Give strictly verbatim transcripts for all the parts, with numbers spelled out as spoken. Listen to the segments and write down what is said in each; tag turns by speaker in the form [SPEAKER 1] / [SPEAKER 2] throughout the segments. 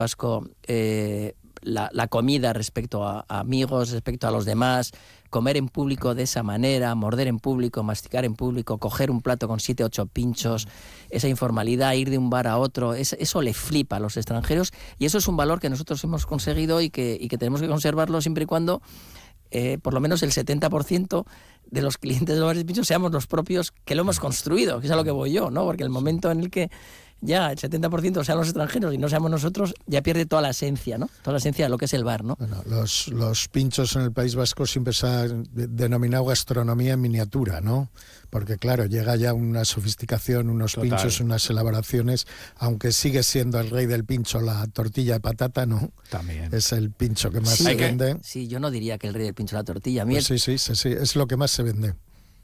[SPEAKER 1] Vasco, eh, la, la comida respecto a, a amigos, respecto a los demás, comer en público de esa manera, morder en público, masticar en público, coger un plato con siete, ocho pinchos, esa informalidad, ir de un bar a otro, es, eso le flipa a los extranjeros y eso es un valor que nosotros hemos conseguido y que, y que tenemos que conservarlo siempre y cuando eh, por lo menos el setenta por ciento de los clientes de los bares de pinchos seamos los propios que lo hemos construido, que es a lo que voy yo, ¿no? Porque el momento en el que ya el setenta por ciento sean los extranjeros y no seamos nosotros, ya pierde toda la esencia, ¿no? Toda la esencia de lo que es el bar, ¿no?
[SPEAKER 2] Bueno, los, los pinchos en el País Vasco siempre se ha denominado gastronomía en miniatura, ¿no? Porque claro, llega ya una sofisticación, unos Total. pinchos, unas elaboraciones, aunque sigue siendo el rey del pincho la tortilla de patata, ¿no?
[SPEAKER 3] También.
[SPEAKER 2] Es el pincho que más
[SPEAKER 1] sí,
[SPEAKER 2] se vende.
[SPEAKER 1] Sí, yo no diría que el rey del pincho es la tortilla. A mí
[SPEAKER 2] pues
[SPEAKER 1] el...
[SPEAKER 2] sí, sí, sí, sí, es lo que más se vende.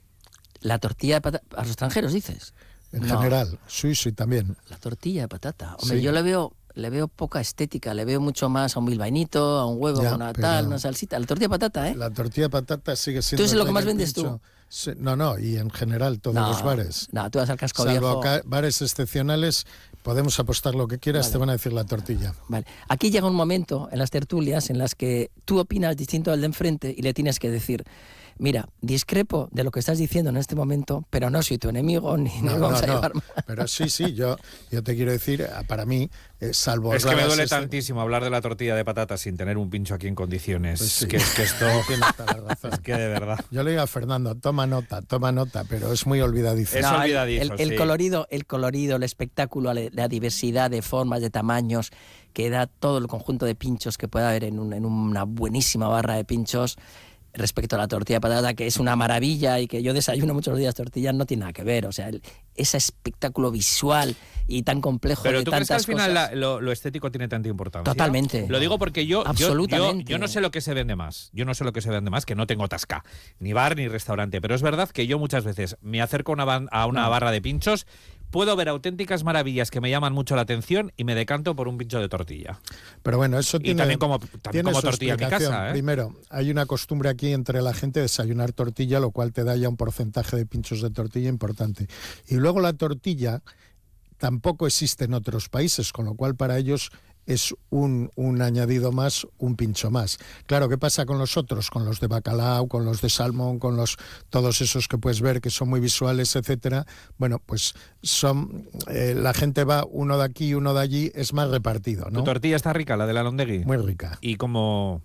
[SPEAKER 1] La tortilla de patata, a los extranjeros dices.
[SPEAKER 2] En
[SPEAKER 1] no.
[SPEAKER 2] general, sí, sí, también.
[SPEAKER 1] La tortilla de patata. Hombre,
[SPEAKER 2] sí.
[SPEAKER 1] yo le veo, le veo poca estética, le veo mucho más a un bilbainito, a un huevo,
[SPEAKER 2] ya,
[SPEAKER 1] con una tal, una salsita. La tortilla de patata, ¿eh?
[SPEAKER 2] La tortilla de patata sigue siendo...
[SPEAKER 1] ¿Tú es
[SPEAKER 2] el
[SPEAKER 1] lo que más
[SPEAKER 2] del
[SPEAKER 1] vendes
[SPEAKER 2] pincho.
[SPEAKER 1] tú?
[SPEAKER 2] Sí, no, no, y en general todos
[SPEAKER 1] no,
[SPEAKER 2] los bares.
[SPEAKER 1] No, tú vas al Casco
[SPEAKER 2] Salvo
[SPEAKER 1] Viejo.
[SPEAKER 2] bares excepcionales, podemos apostar lo que quieras, vale. Te van a decir la tortilla.
[SPEAKER 1] Vale. Aquí llega un momento en las tertulias en las que tú opinas distinto al de enfrente y le tienes que decir... Mira, discrepo de lo que estás diciendo en este momento, pero no soy tu enemigo ni
[SPEAKER 2] no,
[SPEAKER 1] nos vamos
[SPEAKER 2] no,
[SPEAKER 1] a llevar
[SPEAKER 2] no.
[SPEAKER 1] mal.
[SPEAKER 2] Pero sí, sí, yo, yo te quiero decir, para mí, eh, salvo...
[SPEAKER 3] Es que me duele
[SPEAKER 2] este...
[SPEAKER 3] tantísimo hablar de la tortilla de patata sin tener un pincho aquí en condiciones.
[SPEAKER 2] Pues sí.
[SPEAKER 3] que, es que esto...
[SPEAKER 2] Tienes toda la razón.
[SPEAKER 3] Es que de verdad.
[SPEAKER 2] Yo le digo a Fernando, toma nota, toma nota, pero es muy olvidadizo.
[SPEAKER 3] Es
[SPEAKER 1] no,
[SPEAKER 3] olvidadizo,
[SPEAKER 1] el, el,
[SPEAKER 3] sí.
[SPEAKER 1] colorido, el colorido, el espectáculo, la diversidad de formas, de tamaños, que da todo el conjunto de pinchos que pueda haber en, un, en una buenísima barra de pinchos. Respecto a la tortilla de patata, que es una maravilla y que yo desayuno muchos días tortillas, no tiene nada que ver. O sea, el, ese espectáculo visual y tan complejo
[SPEAKER 3] Pero
[SPEAKER 1] de
[SPEAKER 3] ¿tú crees que al
[SPEAKER 1] tantas
[SPEAKER 3] final
[SPEAKER 1] cosas.
[SPEAKER 3] La, lo, lo estético tiene tanta importancia?
[SPEAKER 1] Totalmente.
[SPEAKER 3] Lo digo porque yo, yo, yo, yo no sé lo que se vende más. Yo no sé lo que se vende más, que no tengo tasca, ni bar ni restaurante. Pero es verdad que yo muchas veces me acerco a una, ban- a una no. barra de pinchos, puedo ver auténticas maravillas que me llaman mucho la atención y me decanto por un pincho de tortilla.
[SPEAKER 2] Pero bueno, eso tiene...
[SPEAKER 3] Y también como, también como tortilla en mi casa, ¿eh?
[SPEAKER 2] Primero, hay una costumbre aquí entre la gente de desayunar tortilla, lo cual te da ya un porcentaje de pinchos de tortilla importante. Y luego la tortilla tampoco existe en otros países, con lo cual para ellos es un, un añadido más, un pincho más. Claro, ¿qué pasa con los otros? Con los de bacalao, con los de salmón, con los todos esos que puedes ver que son muy visuales, etcétera. Bueno, pues son eh, la gente va uno de aquí, uno de allí, es más repartido, ¿no?
[SPEAKER 3] ¿Tu tortilla está rica, la de la Londegui?
[SPEAKER 2] Muy rica.
[SPEAKER 3] ¿Y cómo,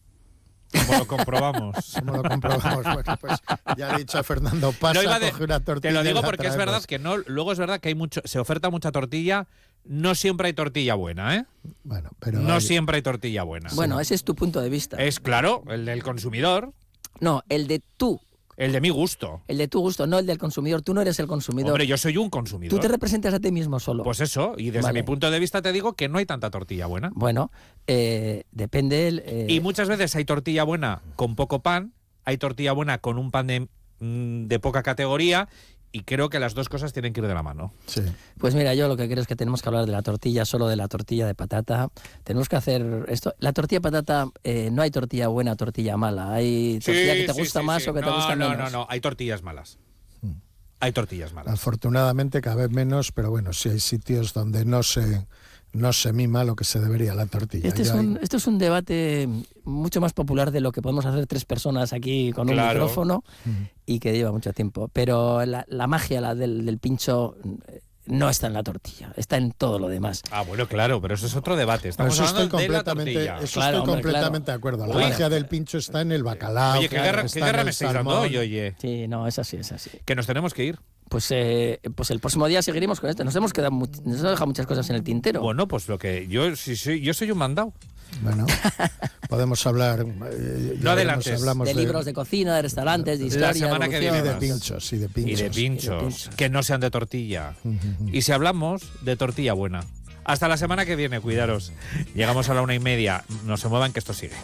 [SPEAKER 3] cómo lo comprobamos?
[SPEAKER 2] ¿Cómo lo comprobamos? Bueno, pues ya le he dicho a Fernando, pasa,
[SPEAKER 3] no, de,
[SPEAKER 2] coge una tortilla.
[SPEAKER 3] Te lo digo porque
[SPEAKER 2] traemos.
[SPEAKER 3] es verdad que no, luego es verdad que hay mucho, se oferta mucha tortilla. No siempre hay tortilla buena, ¿eh?
[SPEAKER 2] Bueno, pero
[SPEAKER 3] no
[SPEAKER 2] hay...
[SPEAKER 3] siempre hay tortilla buena.
[SPEAKER 1] Bueno,
[SPEAKER 3] sí.
[SPEAKER 1] Ese es tu punto de vista.
[SPEAKER 3] Es claro, el del consumidor.
[SPEAKER 1] No, el de tú.
[SPEAKER 3] El de mi gusto.
[SPEAKER 1] El de tu gusto, no el del consumidor. Tú no eres el consumidor.
[SPEAKER 3] Hombre, yo soy un consumidor.
[SPEAKER 1] Tú te representas a ti mismo solo.
[SPEAKER 3] Pues eso, y desde vale. mi punto de vista te digo que no hay tanta tortilla buena.
[SPEAKER 1] Bueno, eh, depende... El, eh...
[SPEAKER 3] Y muchas veces hay tortilla buena con poco pan, hay tortilla buena con un pan de, de poca categoría... Y creo que las dos cosas tienen que ir de la mano.
[SPEAKER 2] Sí.
[SPEAKER 1] Pues mira, yo lo que creo es que tenemos que hablar de la tortilla, solo de la tortilla de patata. Tenemos que hacer esto. La tortilla de patata, eh, no hay tortilla buena, tortilla mala. Hay tortilla sí, que te gusta sí, más sí. o que
[SPEAKER 3] no,
[SPEAKER 1] te gusta
[SPEAKER 3] no,
[SPEAKER 1] menos.
[SPEAKER 3] No, no, no, hay tortillas malas. Hmm. Hay tortillas malas.
[SPEAKER 2] Afortunadamente cada vez menos, pero bueno, sí hay sitios donde no se... no se mima lo que se debería la tortilla.
[SPEAKER 1] Este es, un, esto es un debate mucho más popular de lo que podemos hacer tres personas aquí con un claro. micrófono uh-huh. y que lleva mucho tiempo. Pero la, la magia la del, del pincho no está en la tortilla, está en todo lo demás.
[SPEAKER 3] Ah, bueno, claro, pero eso es otro debate. Estamos
[SPEAKER 2] eso
[SPEAKER 3] hablando
[SPEAKER 2] estoy
[SPEAKER 3] de la
[SPEAKER 2] completamente,
[SPEAKER 3] tortilla.
[SPEAKER 2] Eso
[SPEAKER 1] claro,
[SPEAKER 2] estoy
[SPEAKER 1] hombre,
[SPEAKER 2] completamente
[SPEAKER 1] claro.
[SPEAKER 2] de acuerdo. La
[SPEAKER 3] Oye,
[SPEAKER 2] magia del pincho está en el bacalao.
[SPEAKER 3] Oye, ¿qué guerra, ¿qué guerra me estáis dando hoy, oye?
[SPEAKER 1] Sí, no, es así, es así.
[SPEAKER 3] Que nos tenemos que ir.
[SPEAKER 1] Pues, eh, pues el próximo día seguiremos con esto. Nos hemos quedado mu- nos hemos dejado muchas cosas en el tintero.
[SPEAKER 3] Bueno, pues lo que yo sí soy, yo soy un mandado.
[SPEAKER 2] Bueno, podemos hablar. Eh,
[SPEAKER 3] no adelantes.
[SPEAKER 2] Hablamos
[SPEAKER 1] de,
[SPEAKER 2] de
[SPEAKER 1] libros de cocina, de restaurantes, de historia,
[SPEAKER 3] la semana
[SPEAKER 1] de
[SPEAKER 3] que viene
[SPEAKER 2] y de pinchos, y de pinchos.
[SPEAKER 3] Y de pinchos,
[SPEAKER 1] y de pinchos.
[SPEAKER 3] que no sean de tortilla. Y si hablamos de tortilla buena. Hasta la semana que viene, cuidaros. Llegamos a la una y media. No se muevan que esto sigue.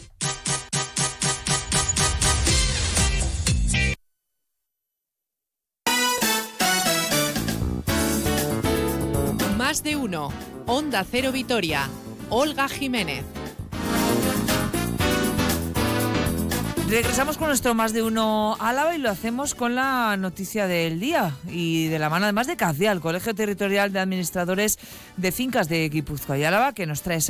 [SPEAKER 4] Más de uno. Onda Cero Vitoria. Olga Jiménez.
[SPEAKER 5] Regresamos con nuestro Más de Uno Álava y lo hacemos con la noticia del día y de la mano además de CACIA, el Colegio Territorial de Administradores de Fincas de Guipúzcoa y Álava, que nos trae